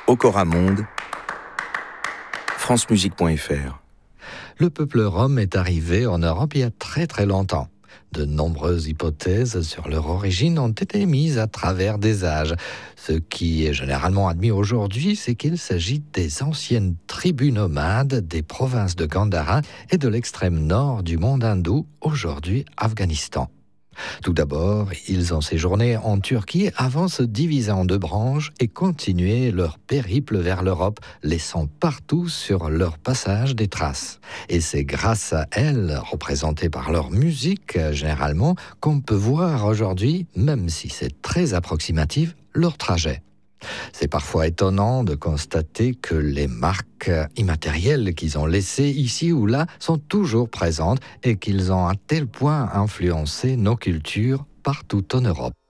Okora Monde, francemusique.fr. Le peuple rom est arrivé en Europe il y a très très longtemps. De nombreuses hypothèses sur leur origine ont été mises à travers des âges. Ce qui est généralement admis aujourd'hui, c'est qu'il s'agit des anciennes tribus nomades des provinces de Gandhara et de l'extrême nord du monde hindou, aujourd'hui Afghanistan. Tout d'abord, ils ont séjourné en Turquie avant se diviser en deux branches et continuer leur périple vers l'Europe, laissant partout sur leur passage des traces. Et c'est grâce à elles, représentées par leur musique généralement, qu'on peut voir aujourd'hui, même si c'est très approximatif, leur trajet. C'est parfois étonnant de constater que les marques immatérielles qu'ils ont laissées ici ou là sont toujours présentes et qu'ils ont à tel point influencé nos cultures partout en Europe.